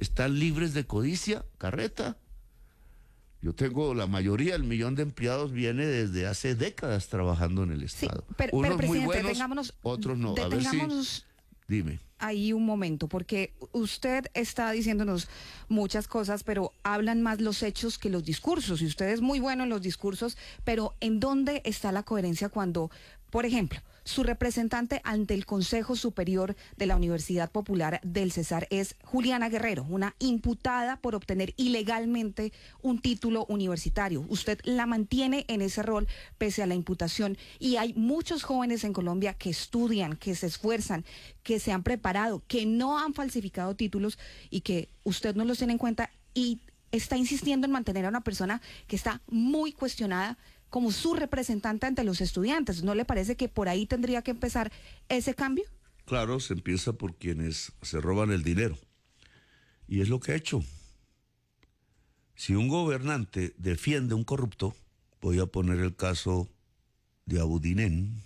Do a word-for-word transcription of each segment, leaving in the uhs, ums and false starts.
están libres de codicia, carreta. Yo tengo la mayoría, el millón de empleados viene desde hace décadas trabajando en el Estado. Sí, pero, Unos pero, muy presidente, buenos, otros no. A ver si... Dime. Ahí un momento, porque usted está diciéndonos muchas cosas, pero hablan más los hechos que los discursos, y usted es muy bueno en los discursos, pero ¿en dónde está la coherencia cuando, por ejemplo, su representante ante el Consejo Superior de la Universidad Popular del Cesar es Juliana Guerrero, una imputada por obtener ilegalmente un título universitario? Usted la mantiene en ese rol pese a la imputación, y hay muchos jóvenes en Colombia que estudian, que se esfuerzan, que se han preparado, que no han falsificado títulos y que usted no los tiene en cuenta y está insistiendo en mantener a una persona que está muy cuestionada como su representante ante los estudiantes. ¿No le parece que por ahí tendría que empezar ese cambio? Claro, se empieza por quienes se roban el dinero. Y es lo que ha hecho. Si un gobernante defiende a un corrupto, voy a poner el caso de Abudinen,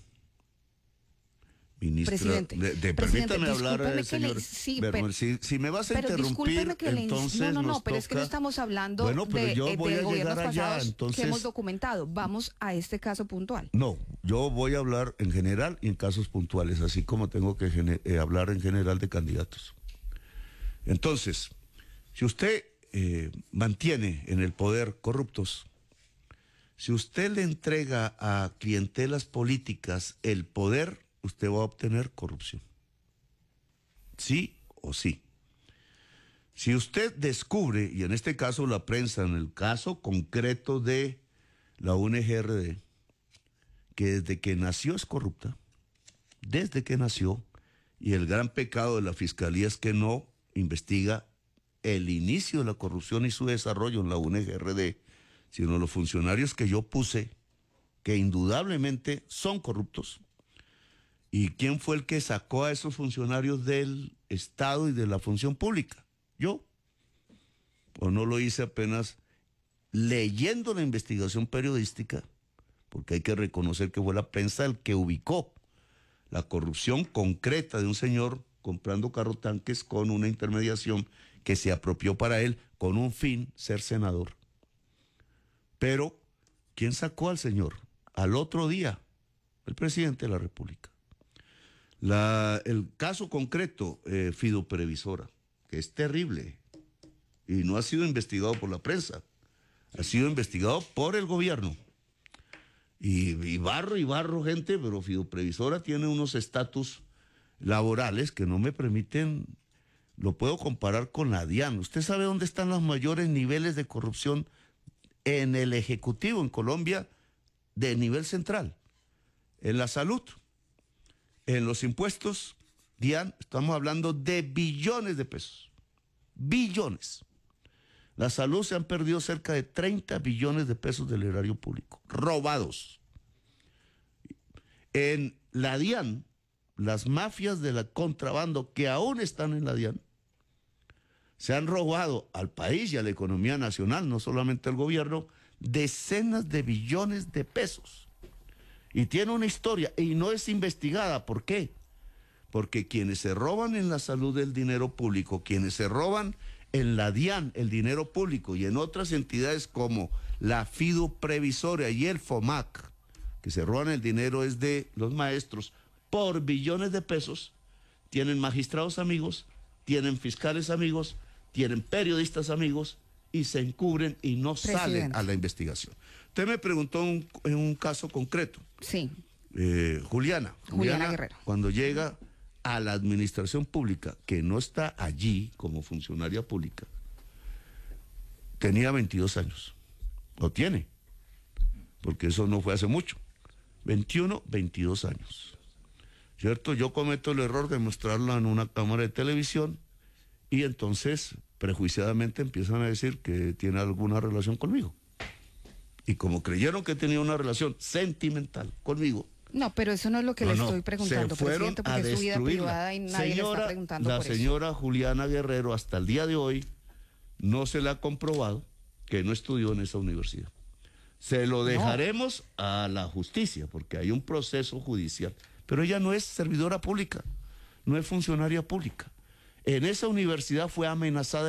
ministra, Presidente, de, de, Presidente, permítame hablar, que señor le, sí, Bermúdez, pero, si, si me vas a pero interrumpir, que le, entonces no, no, no, nos pero toca, es que no estamos hablando bueno, pero de, yo voy de a gobiernos llegar allá, pasados entonces, que hemos documentado. Vamos a este caso puntual. No, yo voy a hablar en general y en casos puntuales, así como tengo que gene, eh, hablar en general de candidatos. Entonces, si usted eh, mantiene en el poder corruptos, si usted le entrega a clientelas políticas el poder, usted va a obtener corrupción. Sí o sí. Si usted descubre, y en este caso la prensa, en el caso concreto de la U N G R D, que desde que nació es corrupta, desde que nació, y el gran pecado de la Fiscalía es que no investiga el inicio de la corrupción y su desarrollo en la U N G R D, sino los funcionarios que yo puse, que indudablemente son corruptos. ¿Y quién fue el que sacó a esos funcionarios del Estado y de la función pública? Yo. ¿O no lo hice apenas leyendo la investigación periodística? Porque hay que reconocer que fue la prensa el que ubicó la corrupción concreta de un señor comprando carrotanques con una intermediación que se apropió para él con un fin, ser senador. Pero, ¿quién sacó al señor? Al otro día, el presidente de la República. La, el caso concreto, eh, Fiduprevisora, que es terrible y no ha sido investigado por la prensa, ha sido investigado por el gobierno. Y, y barro y barro gente, pero Fiduprevisora tiene unos estatus laborales que no me permiten, lo puedo comparar con la DIAN. ¿Usted sabe dónde están los mayores niveles de corrupción en el Ejecutivo en Colombia de nivel central? En la salud, en los impuestos, DIAN, estamos hablando de billones de pesos, billones. La salud se han perdido cerca de treinta billones de pesos del erario público, robados. En la DIAN, las mafias de la contrabando que aún están en la DIAN, se han robado al país y a la economía nacional, no solamente al gobierno, decenas de billones de pesos. Y tiene una historia, y no es investigada. ¿Por qué? Porque quienes se roban en la salud el dinero público, quienes se roban en la DIAN el dinero público y en otras entidades como la Fiduprevisora y el FOMAC, que se roban el dinero es de los maestros por billones de pesos, tienen magistrados amigos, tienen fiscales amigos, tienen periodistas amigos y se encubren y no Presidente. Salen a la investigación. Usted me preguntó un, en un caso concreto. Sí. Eh, Juliana, Juliana, Juliana Guerrero. Cuando llega a la administración pública, que no está allí como funcionaria pública, tenía veintidós años. Lo tiene, porque eso no fue hace mucho. veintiuno, veintidós años. ¿Cierto? Yo cometo el error de mostrarla en una cámara de televisión y entonces prejuiciadamente empiezan a decir que tiene alguna relación conmigo. Y como creyeron que tenía una relación sentimental conmigo. No, pero eso no es lo que no, le no, estoy preguntando, presidente, porque es su vida privada y nadie señora, le está preguntando la por eso. La señora Juliana Guerrero hasta el día de hoy no se le ha comprobado que no estudió en esa universidad. Se lo dejaremos no. a la justicia, porque hay un proceso judicial. Pero ella no es servidora pública, no es funcionaria pública. En esa universidad fue amenazada